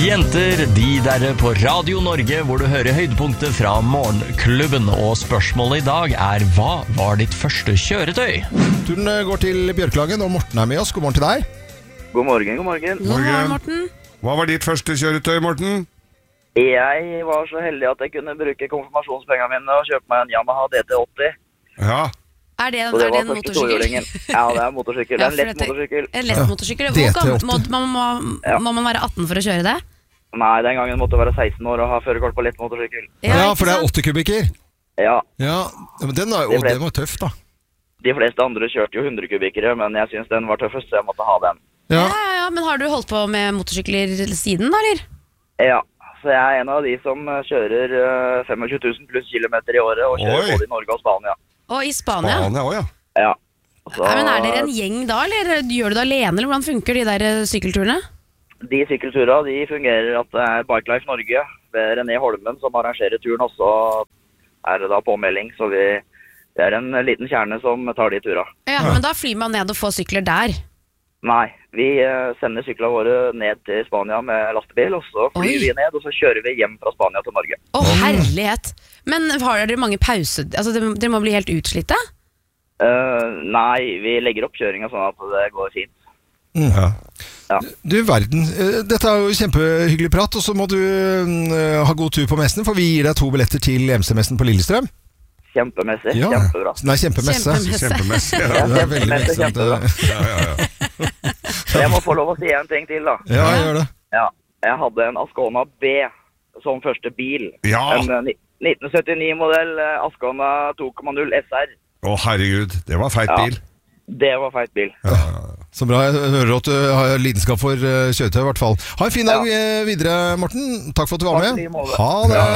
Jenter, de der på Radio Norge, hvor du hører høydepunktet fra Morgenklubben. Og spørsmålet i dag hva var ditt første kjøretøy? Turen går til Bjørklagen, og Morten med oss. God morgen til deg. God morgen, god morgen. God morgen, Morten. Hva var ditt første kjøretøy, Morten? Jeg var så heldig at jeg kunne bruke konfirmasjonspengene mine og kjøpe meg en Yamaha DT80. Ja. Er det Så det var en første motorsykkel? tohjulingen. Ja, det er motorsykkel. Det er en lett motorsykkel. En lett motorsykkel. DT80. Må man være 18 for å kjøre det? Nei, den gangen måtte jeg være 16 år og ha førerkort på lett motorsykkel. Ja, for det ikke sant? 8 kubikker. Ja, Ja, men den var tøff da. de fleste andre kjørte jo 100 kubikkere, men jeg synes den var tøffest, så jeg måtte ha den. Ja. Ja, men har du holdt på med motorsykler siden da, eller? Ja, så jeg er en av de som kjører 25 000 pluss kilometer i året og kjører Oi. både i Norge og Spania. Og i Spania? Spania også, ja. Ja. Så Nei, men er dere en gjeng da, eller gjør du det alene, eller hvordan funker de der sykkelturene? de sykkelturene, de fungerer at det er Bike Life Norge ved René Holmen som arrangerer turen også. Er det da påmelding, så det er en liten kjerne som tar de turene. Ja, men da flyr man ned og får sykler der. Nei, vi sender syklene våre ned til Spania med lastebil, og så flyr Oi. vi ned, og så kjører vi hjem fra Spania til Norge. Å, herlighet! Men har dere mange pauser? Altså, dere må bli helt utslitte? Nei, vi legger opp kjøringen sånn at det går fint. Ja. Ja. Du verden, dette er jo kjempehyggelig prat, og så må du ha god tur på messen, for vi gir deg 2 billetter til MC-messen på Lillestrøm. Kjempemessig, Ja. kjempebra. Nei, kjempemesse. Kjempemesse. Kjempemessig. Ja, Ja. Det er veldig kjempemessig, velsomt. kjempebra. Jeg må få lov å si en ting til da. Ja, gjør det. Ja, jeg hadde en Ascona B som første bil. Ja. En 1979-modell Ascona 2,0 SR. Å, herregud, det var feit Ja. bil. Det var feit bil. Så bra, jeg hører at du har lidenskap for kjøretøy i hvert fall. Ha en fin dag videre, Morten. Takk for at du var Takk i med. like måte. Ha det.